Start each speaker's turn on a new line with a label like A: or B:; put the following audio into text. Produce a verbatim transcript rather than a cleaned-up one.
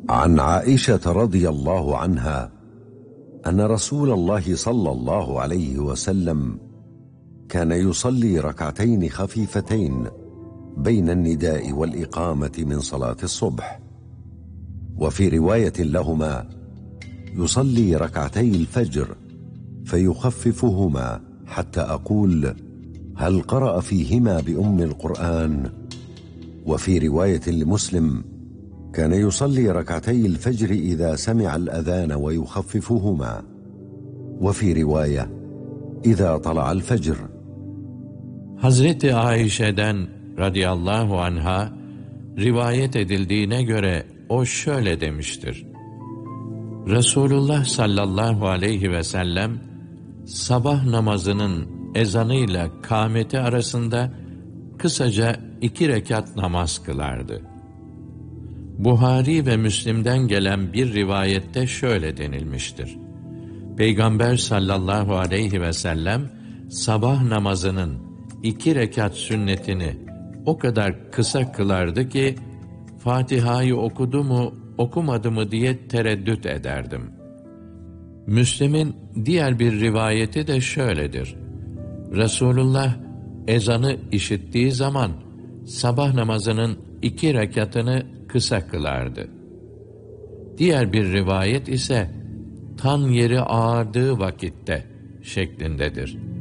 A: عن عائشة رضي الله عنها أن رسول الله صلى الله عليه وسلم كان يصلي ركعتين خفيفتين بين النداء والإقامة من صلاة الصبح، وفي رواية لهما يصلي ركعتي الفجر فيخففهما حتى أقول هل قرأ فيهما بأم القرآن؟ وفي رواية لمسلم كان يصلي ركعتي الفجر إذا سمع الأذان ويخففهما، وفي رواية إذا طلع الفجر.
B: Hazreti Ayşe'den radıyallahu anha rivayet edildiğine göre o şöyle demiştir: Resulullah sallallahu aleyhi ve sellem sabah namazının ezanıyla kâmeti arasında kısaca iki rekat namaz kılardı. Buhari ve Müslim'den gelen bir rivayette şöyle denilmiştir: Peygamber sallallahu aleyhi ve sellem sabah namazının iki rekat sünnetini o kadar kısa kılardı ki Fatiha'yı okudu mu okumadı mı diye tereddüt ederdim. Müslim'in diğer bir rivayeti de şöyledir: Resulullah ezanı işittiği zaman sabah namazının iki rekatını kısa kılardı. Diğer bir rivayet ise tan yeri ağardığı vakitte şeklindedir.